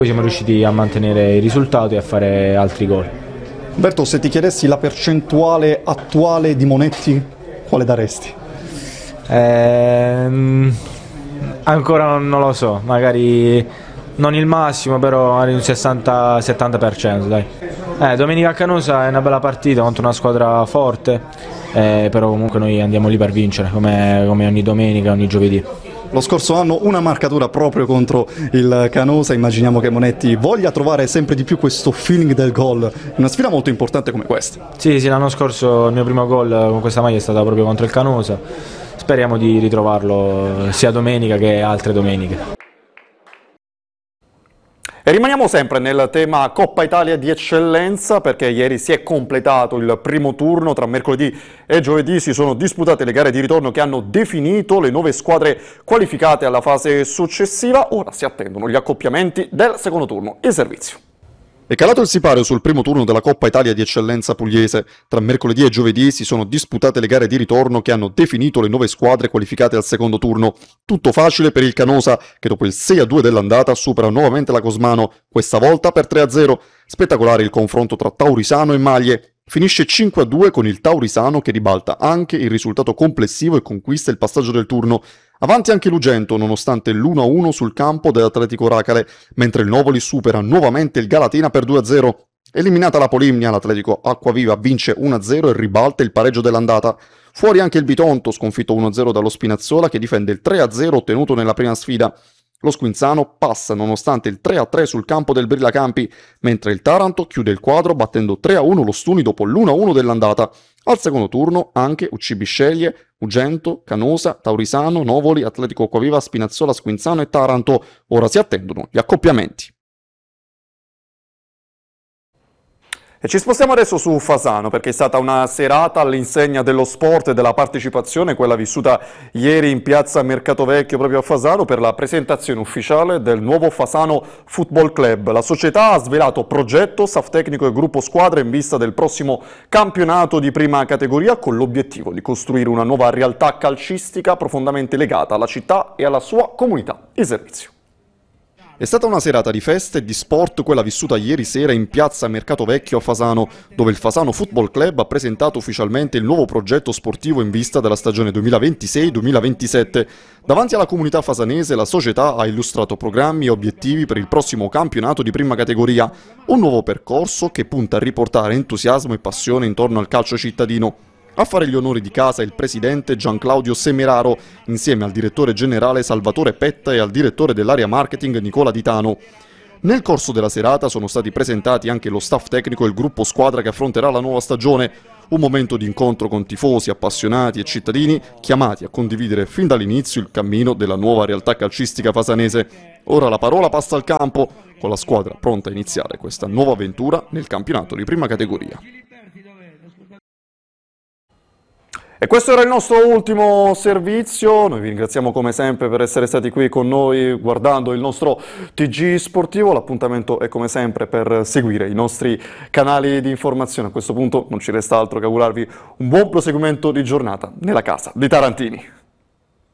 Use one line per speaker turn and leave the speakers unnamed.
Siamo riusciti a mantenere il risultato e a fare altri gol.
Umberto, se ti chiedessi la percentuale attuale di Monetti, quale daresti?
Ancora non lo so, magari non il massimo, però un 60-70%, dai. Domenica a Canosa è una bella partita contro una squadra forte, però comunque noi andiamo lì per vincere, come ogni domenica, ogni giovedì.
Lo scorso anno una marcatura proprio contro il Canosa, immaginiamo che Monetti voglia trovare sempre di più questo feeling del gol, in una sfida molto importante come questa.
Sì, l'anno scorso il mio primo gol con questa maglia è stato proprio contro il Canosa, speriamo di ritrovarlo sia domenica che altre domeniche.
E rimaniamo sempre nel tema Coppa Italia di eccellenza, perché ieri si è completato il primo turno. Tra mercoledì e giovedì si sono disputate le gare di ritorno che hanno definito le 9 squadre qualificate alla fase successiva. Ora si attendono gli accoppiamenti del secondo turno. Il servizio.
È calato il sipario sul primo turno della Coppa Italia di eccellenza pugliese. Tra mercoledì e giovedì si sono disputate le gare di ritorno che hanno definito le 9 squadre qualificate al secondo turno. Tutto facile per il Canosa, che dopo il 6-2 dell'andata supera nuovamente la Cosmano, questa volta per 3-0. Spettacolare il confronto tra Taurisano e Maglie. Finisce 5-2 con il Taurisano che ribalta anche il risultato complessivo e conquista il passaggio del turno. Avanti anche Lugento, nonostante l'1-1 sul campo dell'Atletico Racale, mentre il Novoli supera nuovamente il Galatina per 2-0. Eliminata la Polimnia, l'Atletico Acquaviva vince 1-0 e ribalta il pareggio dell'andata. Fuori anche il Bitonto, sconfitto 1-0 dallo Spinazzola, che difende il 3-0 ottenuto nella prima sfida. Lo Squinzano passa nonostante il 3-3 sul campo del Brillacampi, mentre il Taranto chiude il quadro battendo 3-1 lo Stuni dopo l'1-1 dell'andata. Al secondo turno anche UC Bisceglie, Ugento, Canosa, Taurisano, Novoli, Atletico Acquaviva, Spinazzola, Squinzano e Taranto. Ora si attendono gli accoppiamenti.
E ci spostiamo adesso su Fasano, perché è stata una serata all'insegna dello sport e della partecipazione, quella vissuta ieri in piazza Mercato Vecchio proprio a Fasano per la presentazione ufficiale del nuovo Fasano Football Club. La società ha svelato progetto, staff tecnico e gruppo squadra in vista del prossimo campionato di prima categoria, con l'obiettivo di costruire una nuova realtà calcistica profondamente legata alla città e alla sua comunità. Il servizio.
È stata una serata di feste e di sport quella vissuta ieri sera in piazza Mercato Vecchio a Fasano, dove il Fasano Football Club ha presentato ufficialmente il nuovo progetto sportivo in vista della stagione 2026-2027. Davanti alla comunità fasanese la società ha illustrato programmi e obiettivi per il prossimo campionato di prima categoria, un nuovo percorso che punta a riportare entusiasmo e passione intorno al calcio cittadino. A fare gli onori di casa il presidente Gianclaudio Semeraro, insieme al direttore generale Salvatore Petta e al direttore dell'area marketing Nicola Ditano. Nel corso della serata sono stati presentati anche lo staff tecnico e il gruppo squadra che affronterà la nuova stagione, un momento di incontro con tifosi, appassionati e cittadini chiamati a condividere fin dall'inizio il cammino della nuova realtà calcistica fasanese. Ora la parola passa al campo, con la squadra pronta a iniziare questa nuova avventura nel campionato di prima categoria.
E questo era il nostro ultimo servizio, noi vi ringraziamo come sempre per essere stati qui con noi guardando il nostro TG sportivo, l'appuntamento è come sempre per seguire i nostri canali di informazione. A questo punto non ci resta altro che augurarvi un buon proseguimento di giornata nella casa di Tarantini.